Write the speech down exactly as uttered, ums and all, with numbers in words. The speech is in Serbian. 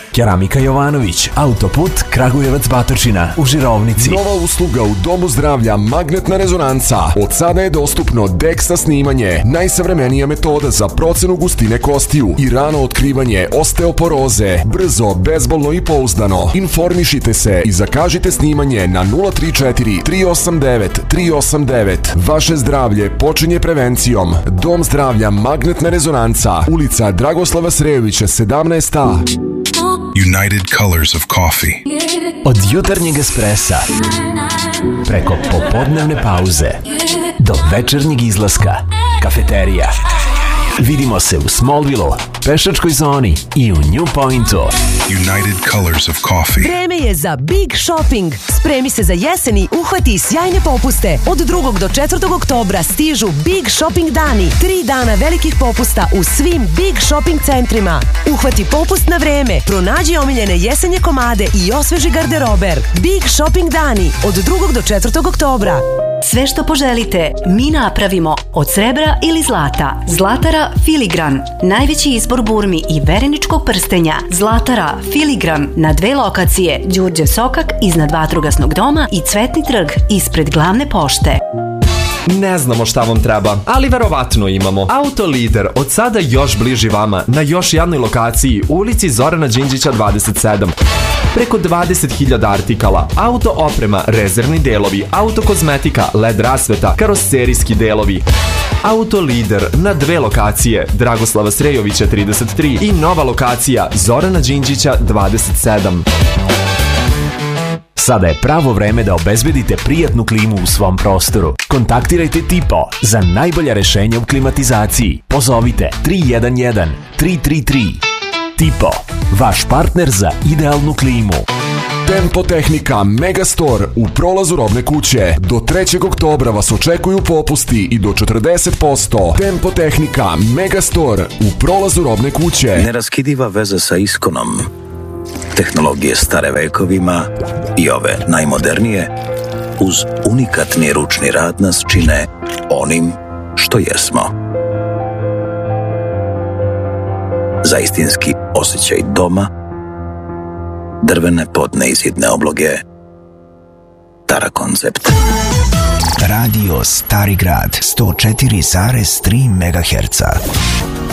Keramika Jovanović, autoput Kragujevac Batočina u Žirovnici. Nova usluga u Domu zdravlja Magnetna rezonanca. Od sada je dostupno DEXA snimanje, najsavremenija metoda za procenu gustine kostiju i rano otkrivanje osteoporoze. Brzo, bezbolno i pouzdano. Informišite se i zakažite snimanje na nula tri četiri tri osam devet tri osam devet. Vaše zdravlje počinje prevencijom. Dom zdravlja Magnetna rezonanca, ulica Dragoslava Srejovića sedamnaest A. United Colors of Coffee. Od jutarnjeg espresa preko popodnevne pauze do večernjeg izlaska, kafeterija. Vidimo se u Smallville, pešačkoj zoni i u New Pointu. United Colors of Coffee. Vreme je za Big Shopping. Spremi se za jesen i uhvati sjajne popuste. Od drugog do četvrtog oktobra stižu Big Shopping dani. Tri dana velikih popusta u svim Big Shopping centrima. Uhvati popust na vreme, pronađi omiljene jesenje komade i osveži garderober. Big Shopping dani od drugog do četvrtog oktobra. Sve što poželite, mi napravimo od srebra ili zlata. Zlatara Filigran, najveći izbor burmi i vereničkog prstenja. Zlatara Filigran na dve lokacije, Đurđe Sokak iznad Vatrogasnog doma i Cvetni trg ispred glavne pošte. Ne znamo šta vam treba, ali verovatno imamo. Autolider od sada još bliži vama na još jednoj lokaciji u ulici Zorana Đinđića dvadeset sedam. Preko dvadeset hiljada artikala, auto oprema, rezervni delovi, auto kozmetika, led rasveta, karoserijski delovi. Autolider na dve lokacije, Dragoslava Srejovića trideset tri i nova lokacija Zorana Đinđića dvadeset sedam. Sada je pravo vreme da obezbedite prijatnu klimu u svom prostoru. Kontaktirajte Tipo za najbolja rešenja u klimatizaciji. Pozovite tri jedan jedan tri tri tri. Tipo, vaš partner za idealnu klimu. Tempo Tehnika Megastore u prolazu Robne kuće. Do trećeg oktobra vas očekuju popusti i do četrdeset posto. Tempo Tehnika Megastore u prolazu Robne kuće. Neraskidiva veza sa Iskonom. Tehnologije stare vekovima i ove najmodernije uz unikatni ručni rad nas čine onim što jesmo. Za istinski osjećaj doma, drvene podne izidne obloge, Tara Koncept. Radio Stari Grad sto četiri zarez tri megaherca.